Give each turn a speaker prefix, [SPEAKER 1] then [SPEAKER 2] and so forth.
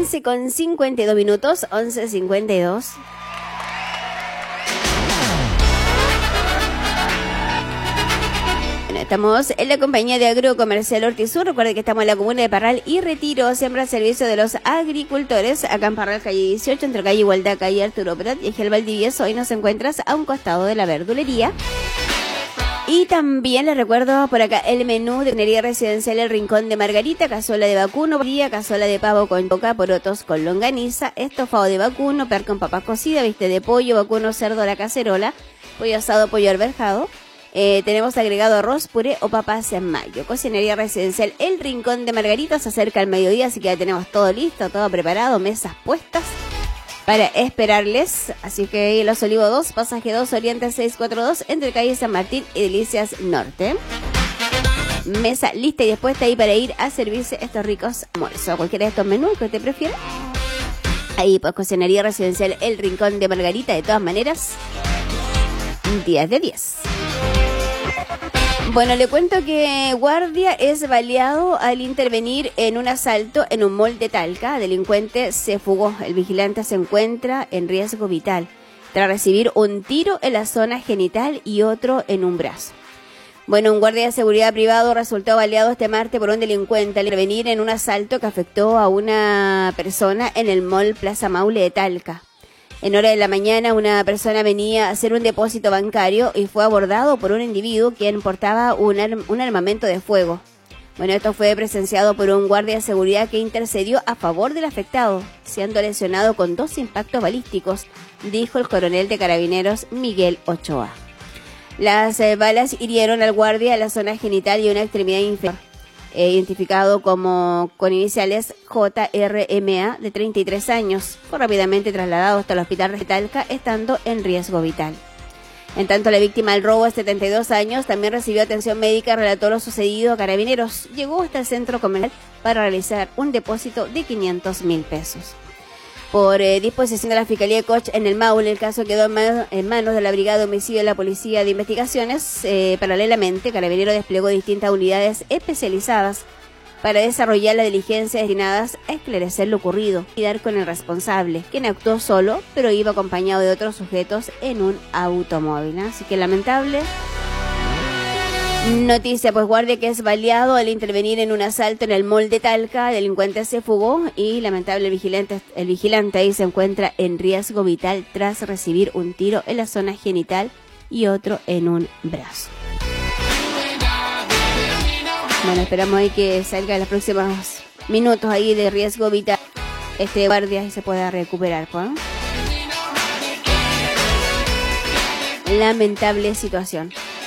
[SPEAKER 1] 11:52, 11:52. Estamos en la compañía de Agrocomercial Hortisur. Recuerde que estamos en la comuna de Parral y Retiro, siempre al servicio de los agricultores. Acá en Parral, calle 18, entre calle Igualdad, calle Arturo Prat y Eje Valdivieso. Hoy nos encuentras a un costado de la verdulería. Y también les recuerdo por acá el menú de Tenería Residencial El Rincón de Margarita: cazuela de vacuno, cazuela de pavo con boca, porotos con longaniza, estofado de vacuno, per con papas cocidas, bistec de pollo, vacuno, cerdo a la cacerola, pollo asado, pollo arberjado. Tenemos agregado arroz, puré o papas en mayo. Cocinería Residencial El Rincón de Margarita, se acerca al mediodía, así que ya tenemos todo listo, todo preparado, mesas puestas para esperarles. Así que Los Olivos 2, pasaje 2, Oriente 642, entre calle San Martín y Delicias Norte. Mesa lista y dispuesta ahí para ir a servirse estos ricos almuerzos. Cualquiera de estos menús que usted prefiera. Ahí pues Cocinería Residencial El Rincón de Margarita, de todas maneras, 10 de 10. Bueno, le cuento que guardia es baleado al intervenir en un asalto en un mall de Talca. El delincuente se fugó. El vigilante se encuentra en riesgo vital tras recibir un tiro en la zona genital y otro en un brazo. Bueno, un guardia de seguridad privado resultó baleado este martes por un delincuente al intervenir en un asalto que afectó a una persona en el mall Plaza Maule de Talca. En hora de la mañana, una persona venía a hacer un depósito bancario y fue abordado por un individuo quien portaba un armamento de fuego. Bueno, esto fue presenciado por un guardia de seguridad que intercedió a favor del afectado, siendo lesionado con 2 impactos balísticos, dijo el coronel de Carabineros Miguel Ochoa. Las balas hirieron al guardia en la zona genital y una extremidad inferior. Identificado como con iniciales JRMA, de 33 años, fue rápidamente trasladado hasta el hospital de Talca, estando en riesgo vital. En tanto, la víctima del robo, de 72 años, también recibió atención médica, relató lo sucedido a Carabineros. Llegó hasta el centro comercial para realizar un depósito de 500.000 pesos. Por disposición de la Fiscalía de Coch en el Maule, el caso quedó en manos de la Brigada de Homicidio de la Policía de Investigaciones. Paralelamente, Carabineros desplegó distintas unidades especializadas para desarrollar las diligencias destinadas a esclarecer lo ocurrido y dar con el responsable, quien actuó solo, pero iba acompañado de otros sujetos en un automóvil. Así que lamentable noticia, pues guardia que es baleado al intervenir en un asalto en el mall de Talca. El delincuente se fugó y lamentable el vigilante ahí se encuentra en riesgo vital tras recibir un tiro en la zona genital y otro en un brazo. Bueno, esperamos ahí que salga en los próximos minutos ahí de riesgo vital este guardia y se pueda recuperar, ¿no? Lamentable situación.